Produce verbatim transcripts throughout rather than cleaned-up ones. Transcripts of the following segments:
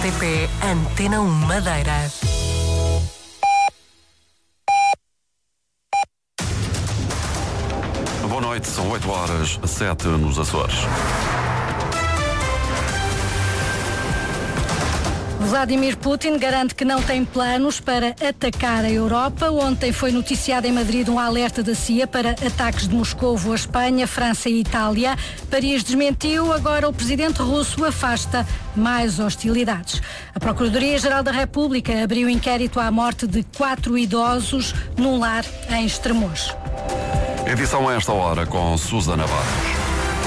R T P Antena um Madeira. Boa noite, são oito horas, sete nos Açores. Vladimir Putin garante que não tem planos para atacar a Europa. Ontem foi noticiado em Madrid um alerta da C I A para ataques de Moscovo a Espanha, França e Itália. Paris desmentiu, agora o presidente russo afasta mais hostilidades. A Procuradoria-Geral da República abriu inquérito à morte de quatro idosos num lar em Estremoz. Edição a esta hora com Susana Barros.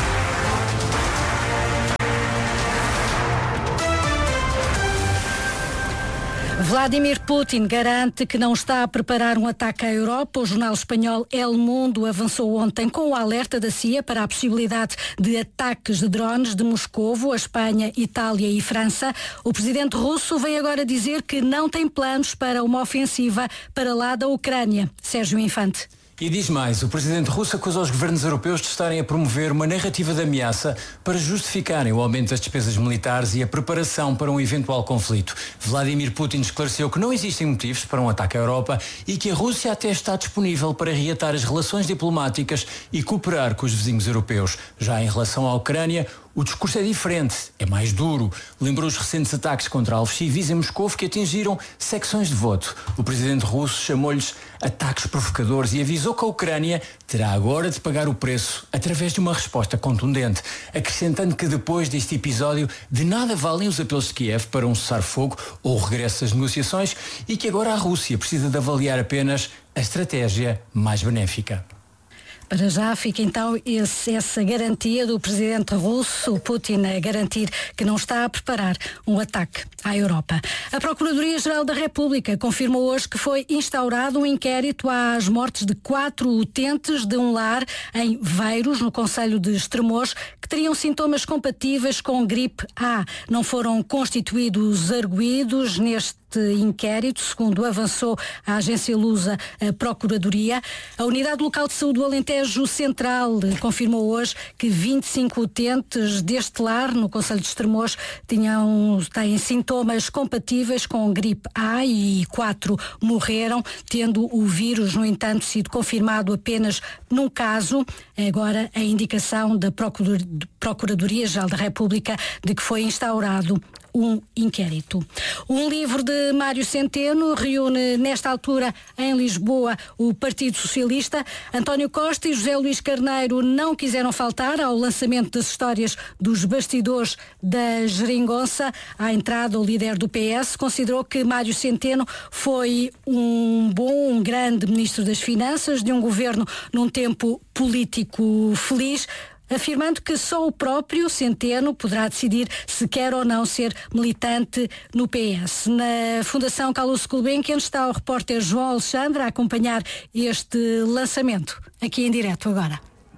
Vladimir Putin garante que não está a preparar um ataque à Europa. O jornal espanhol El Mundo avançou ontem com o alerta da C I A para a possibilidade de ataques de drones de Moscovo a Espanha, Itália e França. O presidente russo vem agora dizer que não tem planos para uma ofensiva para lá da Ucrânia. Sérgio Infante. E diz mais, o presidente russo acusa os governos europeus de estarem a promover uma narrativa de ameaça para justificarem o aumento das despesas militares e a preparação para um eventual conflito. Vladimir Putin esclareceu que não existem motivos para um ataque à Europa e que a Rússia até está disponível para reatar as relações diplomáticas e cooperar com os vizinhos europeus. Já em relação à Ucrânia, o discurso é diferente, é mais duro. Lembrou os recentes ataques contra alvos civis em Moscou que atingiram secções de voto. O presidente russo chamou-lhes ataques provocadores e avisou que a Ucrânia terá agora de pagar o preço através de uma resposta contundente, acrescentando que depois deste episódio de nada valem os apelos de Kiev para um cessar-fogo ou o regresso das negociações e que agora a Rússia precisa de avaliar apenas a estratégia mais benéfica. Para já fica então esse, essa garantia do presidente russo, Putin, a garantir que não está a preparar um ataque à Europa. A Procuradoria-Geral da República confirmou hoje que foi instaurado um inquérito às mortes de quatro utentes de um lar em Veiros, no concelho de Estremoz, que teriam sintomas compatíveis com gripe A. Não foram constituídos arguidos neste inquérito, segundo avançou a agência lusa a Procuradoria. A Unidade Local de Saúde do Alentejo Central confirmou hoje que vinte e cinco utentes deste lar, no concelho de Estremoz, tinham, têm sintomas compatíveis com gripe A e quatro morreram, tendo o vírus, no entanto, sido confirmado apenas num caso. Agora a indicação da Procuradoria-Geral da República de que foi instaurado um inquérito. Um livro de Mário Centeno reúne nesta altura em Lisboa o Partido Socialista. António Costa e José Luís Carneiro não quiseram faltar ao lançamento das histórias dos bastidores da geringonça. À entrada, o líder do P S considerou que Mário Centeno foi um bom, um grande ministro das Finanças, de um governo num tempo político feliz, afirmando que só o próprio Centeno poderá decidir se quer ou não ser militante no P S. Na Fundação Carlos Gulbenkian está o repórter João Alexandre a acompanhar este lançamento, aqui em direto agora.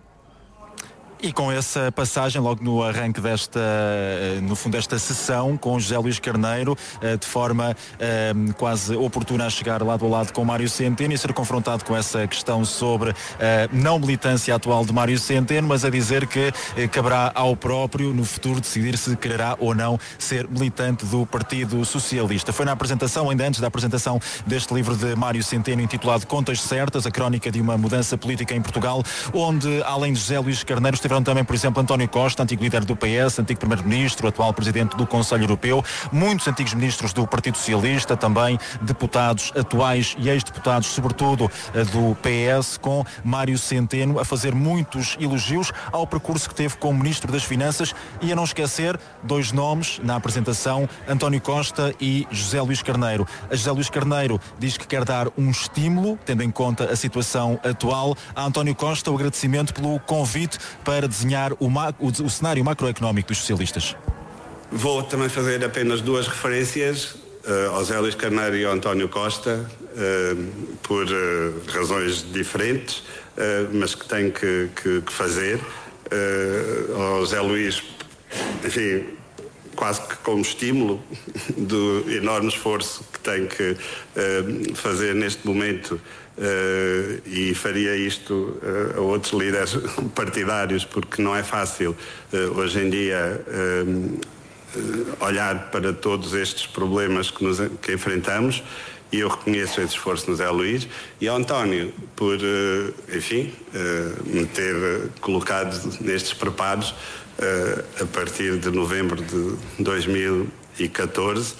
E com essa passagem, logo no arranque desta, no fundo desta sessão, com José Luís Carneiro, de forma quase oportuna a chegar lado a lado com Mário Centeno e ser confrontado com essa questão sobre a não militância atual de Mário Centeno, mas a dizer que caberá ao próprio, no futuro, decidir se quererá ou não ser militante do Partido Socialista. Foi na apresentação, ainda antes da apresentação deste livro de Mário Centeno, intitulado Contas Certas, a crónica de uma mudança política em Portugal, onde, além de José Luís Carneiro, esteve também, por exemplo, António Costa, antigo líder do P S, antigo primeiro-ministro, atual presidente do Conselho Europeu, muitos antigos ministros do Partido Socialista, também deputados atuais e ex-deputados, sobretudo do P S, com Mário Centeno a fazer muitos elogios ao percurso que teve como Ministro das Finanças e a não esquecer dois nomes na apresentação, António Costa e José Luís Carneiro. A José Luís Carneiro diz que quer dar um estímulo, tendo em conta a situação atual. A António Costa, o agradecimento pelo convite para desenhar o, ma- o, o cenário macroeconómico dos socialistas. Vou também fazer apenas duas referências uh, ao José Luís Carneiro e ao António Costa, uh, por uh, razões diferentes, uh, mas que tenho que, que, que fazer. Uh, ao José Luís, enfim, quase que como estímulo do enorme esforço que tem que uh, fazer neste momento. Uh, e faria isto uh, a outros líderes partidários, porque não é fácil uh, hoje em dia uh, olhar para todos estes problemas que, nos, que enfrentamos, e eu reconheço esse esforço no Zé Luís, e ao António por, enfim, me ter colocado nestes preparos a partir de novembro de dois mil e catorze,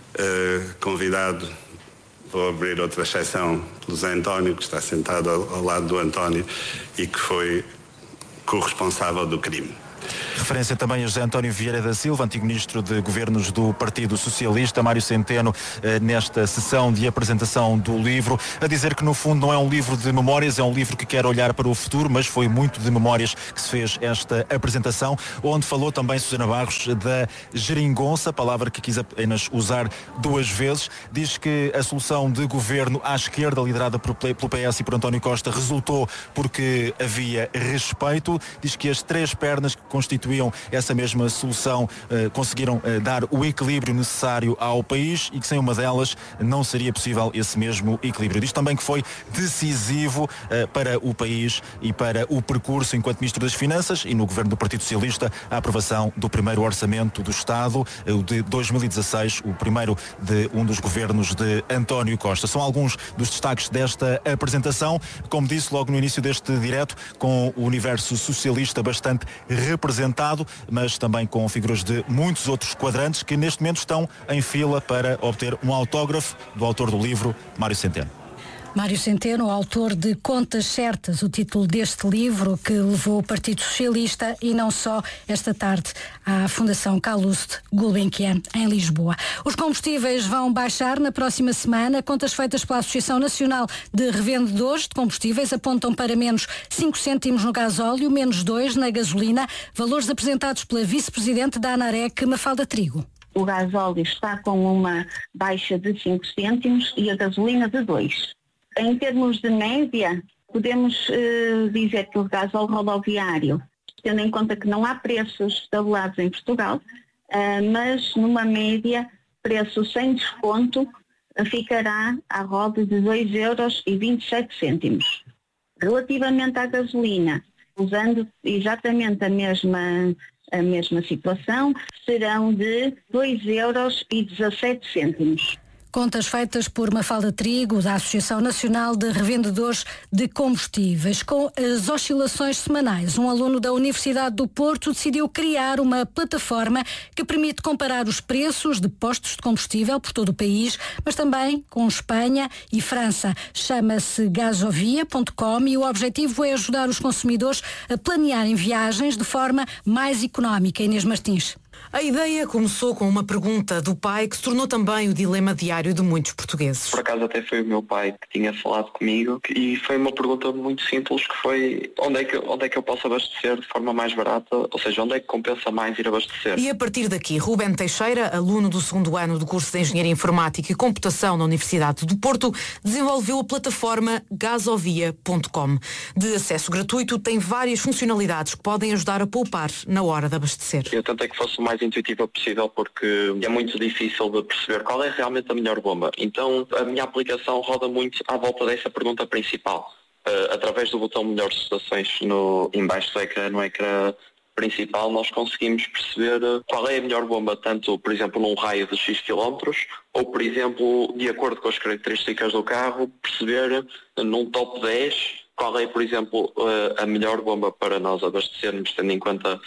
convidado, vou abrir outra exceção, pelo Zé António, que está sentado ao, ao lado do António e que foi corresponsável do crime. Referência também a José António Vieira da Silva, antigo ministro de Governos do Partido Socialista, Mário Centeno, eh, nesta sessão de apresentação do livro, a dizer que no fundo não é um livro de memórias, é um livro que quer olhar para o futuro, mas foi muito de memórias que se fez esta apresentação, onde falou também Susana Barros da geringonça, palavra que quis apenas usar duas vezes. Diz que a solução de governo à esquerda, liderada pelo P S e por António Costa, resultou porque havia respeito. Diz que as três pernas que constituíam essa mesma solução eh, conseguiram eh, dar o equilíbrio necessário ao país e que sem uma delas não seria possível esse mesmo equilíbrio. Diz também que foi decisivo eh, para o país e para o percurso enquanto Ministro das Finanças e no Governo do Partido Socialista a aprovação do primeiro orçamento do Estado, eh, o de dois mil e dezasseis, o primeiro de um dos governos de António Costa. São alguns dos destaques desta apresentação, como disse logo no início deste direto, com o universo socialista bastante representado, mas também com figuras de muitos outros quadrantes que neste momento estão em fila para obter um autógrafo do autor do livro, Mário Centeno. Mário Centeno, autor de Contas Certas, o título deste livro que levou o Partido Socialista e não só esta tarde à Fundação Calouste Gulbenkian em Lisboa. Os combustíveis vão baixar na próxima semana. Contas feitas pela Associação Nacional de Revendedores de Combustíveis apontam para menos cinco cêntimos no gasóleo, menos dois na gasolina, valores apresentados pela vice-presidente da ANAREC, Mafalda Trigo. O gasóleo está com uma baixa de cinco cêntimos e a gasolina de dois. Em termos de média, podemos uh, dizer que o gasóleo rodoviário, tendo em conta que não há preços tabulados em Portugal, uh, mas numa média, preço sem desconto, uh, ficará à roda de dois euros e vinte e sete cêntimos. Relativamente à gasolina, usando exatamente a mesma, a mesma situação, serão de dois euros e dezassete cêntimos. Contas feitas por Mafalda Trigo, da Associação Nacional de Revendedores de Combustíveis. Com as oscilações semanais, um aluno da Universidade do Porto decidiu criar uma plataforma que permite comparar os preços de postos de combustível por todo o país, mas também com Espanha e França. Chama-se gasovia ponto com e o objetivo é ajudar os consumidores a planearem viagens de forma mais económica. Inês Martins. A ideia começou com uma pergunta do pai que se tornou também o dilema diário de muitos portugueses. Por acaso até foi o meu pai que tinha falado comigo e foi uma pergunta muito simples que foi onde é que, onde é que eu posso abastecer de forma mais barata, ou seja, onde é que compensa mais ir abastecer. E a partir daqui, Rubén Teixeira, aluno do segundo ano do curso de Engenharia Informática e Computação na Universidade do Porto, desenvolveu a plataforma gasovia ponto com. De acesso gratuito, tem várias funcionalidades que podem ajudar a poupar na hora de abastecer. Eu tentei que fosse o mais intuitiva possível porque é muito difícil de perceber qual é realmente a melhor bomba. Então a minha aplicação roda muito à volta dessa pergunta principal. Uh, através do botão Melhores Estações no, embaixo do ecrã, no ecrã principal, nós conseguimos perceber qual é a melhor bomba, tanto, por exemplo, num raio de X quilómetros, ou, por exemplo, de acordo com as características do carro, perceber num top dez qual é, por exemplo, uh, a melhor bomba para nós abastecermos, tendo em conta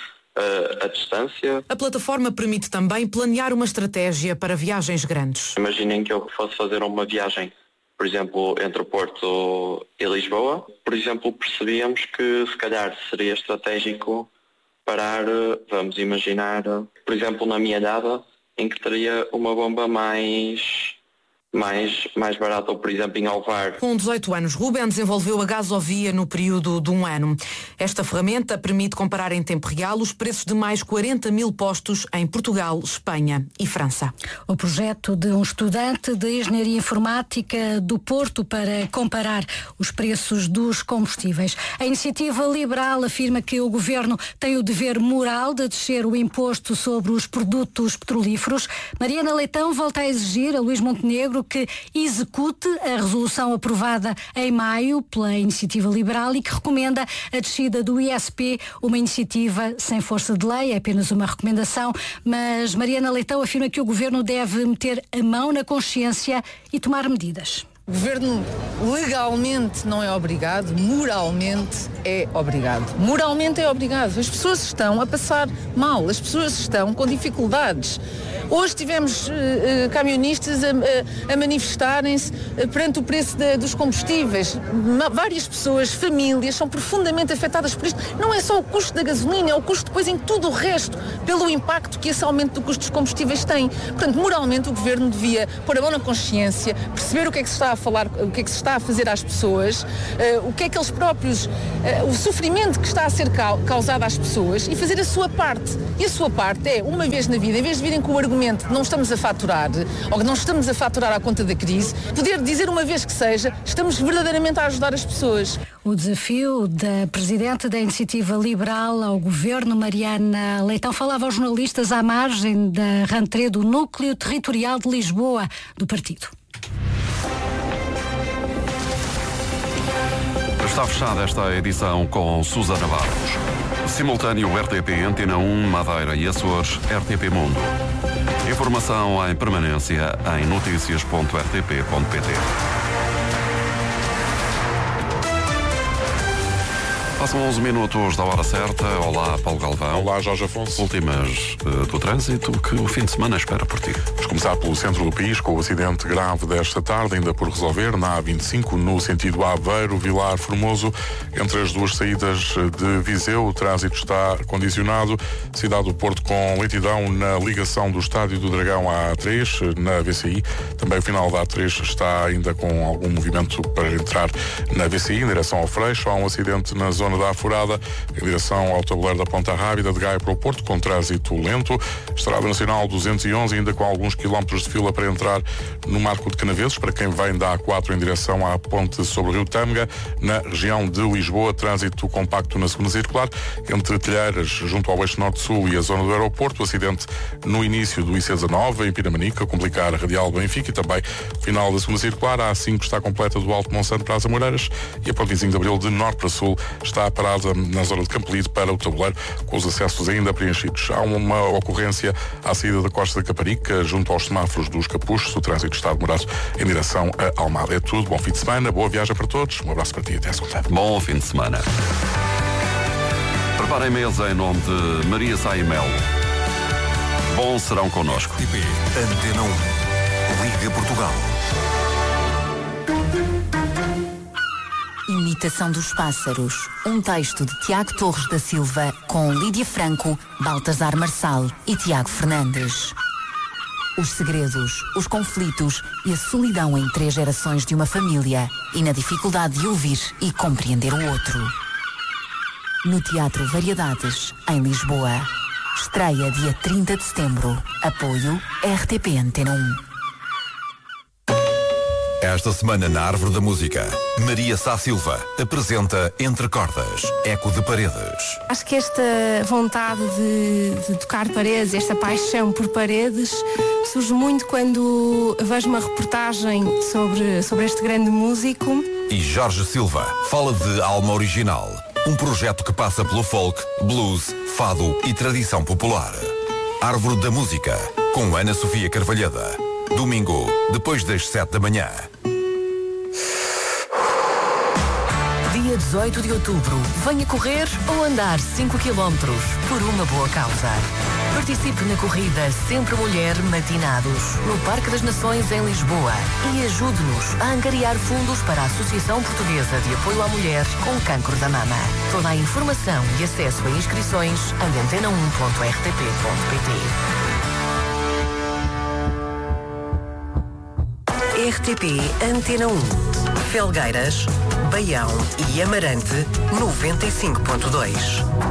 a distância. A plataforma permite também planear uma estratégia para viagens grandes. Imaginem que eu fosse fazer uma viagem, por exemplo, entre o Porto e Lisboa. Por exemplo, percebíamos que se calhar seria estratégico parar, vamos imaginar, por exemplo, na Mialhada, em que teria uma bomba mais... Mais, mais barato, ou por exemplo em Alvar. Com dezoito anos, Rubén desenvolveu a gasovia no período de um ano. Esta ferramenta permite comparar em tempo real os preços de mais quarenta mil postos em Portugal, Espanha e França. O projeto de um estudante de Engenharia Informática do Porto para comparar os preços dos combustíveis. A iniciativa liberal afirma que o governo tem o dever moral de descer o imposto sobre os produtos petrolíferos. Mariana Leitão volta a exigir a Luís Montenegro Montenegro que execute a resolução aprovada em maio pela Iniciativa Liberal e que recomenda a descida do I S P, uma iniciativa sem força de lei, é apenas uma recomendação, mas Mariana Leitão afirma que o Governo deve meter a mão na consciência e tomar medidas. O Governo legalmente não é obrigado, moralmente é obrigado. Moralmente é obrigado. As pessoas estão a passar mal, as pessoas estão com dificuldades. Hoje tivemos uh, uh, camionistas a, a, a manifestarem-se uh, perante o preço de, dos combustíveis. Ma- várias pessoas, famílias, são profundamente afetadas por isto. Não é só o custo da gasolina, é o custo depois em tudo o resto, pelo impacto que esse aumento do custo dos combustíveis tem. Portanto, moralmente o Governo devia pôr a mão na consciência, perceber o que é que se está a falar, o que é que se está a fazer às pessoas, uh, o que é que eles próprios, uh, o sofrimento que está a ser ca- causado às pessoas e fazer a sua parte. E a sua parte é, uma vez na vida, em vez de virem com o argumento que não estamos a faturar, ou que não estamos a faturar à conta da crise, poder dizer uma vez que seja, estamos verdadeiramente a ajudar as pessoas. O desafio da Presidente da Iniciativa Liberal ao Governo, Mariana Leitão, falava aos jornalistas à margem da rentrée do Núcleo Territorial de Lisboa do partido. Está fechada esta edição com Susana Barros. Simultâneo R T P Antena um, Madeira e Açores, R T P Mundo. Informação em permanência em notícias ponto r t p ponto p t. Passam onze minutos da hora certa. Olá, Paulo Galvão. Olá, Jorge Afonso. Últimas uh, do trânsito que o fim de semana espera por ti. Vamos começar pelo centro do país com o acidente grave desta tarde, ainda por resolver, na A vinte e cinco, no sentido Aveiro, Vilar, Formoso. Entre as duas saídas de Viseu, o trânsito está condicionado. Cidade do Porto com lentidão na ligação do Estádio do Dragão à A três, na V C I. Também o final da A três está ainda com algum movimento para entrar na V C I, em direção ao Freixo. Há um acidente na zona da Afurada, em direção ao tabuleiro da Ponta Rábida, de Gaia para o Porto, com trânsito lento. Estrada Nacional duzentos e onze, ainda com alguns quilómetros de fila para entrar no Marco de Canaveses, para quem vem da A quatro em direção à ponte sobre o Rio Tâmega. Na região de Lisboa, trânsito compacto na segunda circular, entre Telheiras, junto ao eixo norte-sul, e a zona do aeroporto. O acidente no início do I C dezanove, em Piramanica, complicar a radial Benfica, e também o final da segunda circular. A A cinco está completa do Alto Monsanto para as Amoreiras, e a ponte vinte e cinco de Abril, de norte para sul, está parada na zona de Campolide para o tabuleiro, com os acessos ainda preenchidos. Há uma ocorrência à saída da Costa da Caparica, junto aos semáforos dos Capuchos. O trânsito está demorado em direção a Almada. É tudo. Bom fim de semana, boa viagem para todos. Um abraço para ti e até a segunda. Bom fim de semana. Preparem mesa em nome de Maria Sá e Mel. Bom serão connosco. R T P Antena um. Liga Portugal. Imitação dos Pássaros. Um texto de Tiago Torres da Silva com Lídia Franco, Baltasar Marçal e Tiago Fernandes. Os segredos, os conflitos e a solidão em três gerações de uma família e na dificuldade de ouvir e compreender o outro. No Teatro Variedades, em Lisboa. Estreia dia trinta de setembro. Apoio R T P Antena um. Esta semana na Árvore da Música, Maria Sá Silva apresenta Entre Cordas, Eco de Paredes. Acho que esta vontade de, de tocar paredes, esta paixão por paredes, surge muito quando vejo uma reportagem sobre, sobre este grande músico. E Jorge Silva fala de Alma Original, um projeto que passa pelo folk, blues, fado e tradição popular. Árvore da Música, com Ana Sofia Carvalhada. Domingo, depois das sete da manhã. Dia dezoito de outubro, venha correr ou andar cinco quilómetros por uma boa causa. Participe na corrida Sempre Mulher Matinados, no Parque das Nações em Lisboa, e ajude-nos a angariar fundos para a Associação Portuguesa de Apoio à Mulher com Cancro da Mama. Toda a informação e acesso a inscrições em antena um ponto r t p ponto p t. R T P Antena um. Felgueiras, Baião e Amarante, noventa e cinco ponto dois.